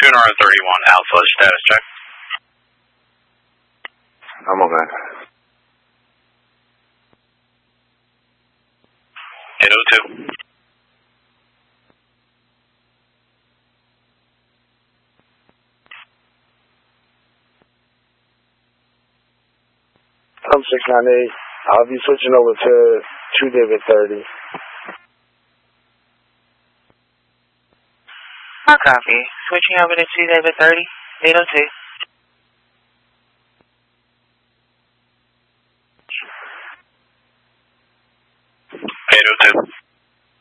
231 Alpha, status check. I'm okay. 802. I'm 698. I'll be switching over to 2 David 30. I'll copy. Switching over to 2 David 30, 802. 802.